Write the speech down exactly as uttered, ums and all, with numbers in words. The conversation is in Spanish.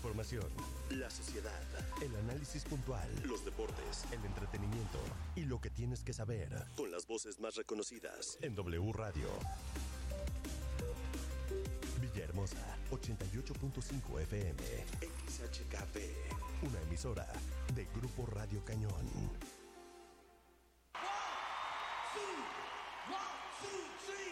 información, la sociedad, el análisis puntual, los deportes, el entretenimiento y lo que tienes que saber con las voces más reconocidas en W Radio. Villahermosa, ochenta y ocho punto cinco F M, X H K P, una emisora de Grupo Radio Cañón. One, two, one, two, three.